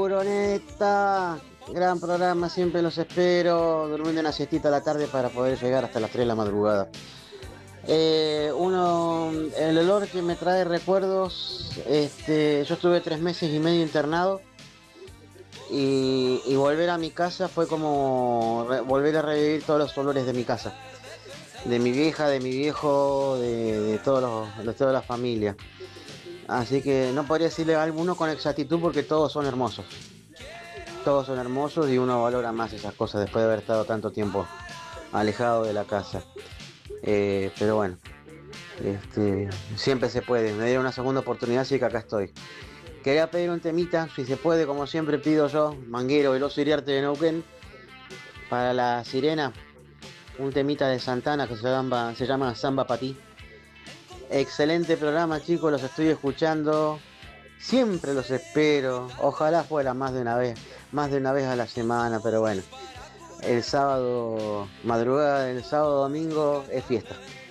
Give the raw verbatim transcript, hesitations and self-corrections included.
Neuroneta, gran programa, siempre los espero, durmiendo una siestita a la tarde para poder llegar hasta las tres de la madrugada. Eh, uno, el olor que me trae recuerdos, este, yo estuve tres meses y medio internado y, y volver a mi casa fue como re- volver a revivir todos los olores de mi casa, de mi vieja, de mi viejo, de, de todos los, de toda la familia. Así que no podría decirle a alguno con exactitud porque todos son hermosos. Todos son hermosos y uno valora más esas cosas después de haber estado tanto tiempo alejado de la casa. Eh, pero bueno, este, siempre se puede. Me dieron una segunda oportunidad, así que acá estoy. Quería pedir un temita, si se puede, como siempre pido yo, Manguero, Veloso Iriarte de Neuquén, para la sirena, un temita de Santana que se llama, se llama Samba Pa' Ti. Excelente programa, chicos, los estoy escuchando. Siempre los espero. Ojalá fuera más de una vez, más de una vez a la semana, pero bueno. El sábado, madrugada del sábado domingo es fiesta.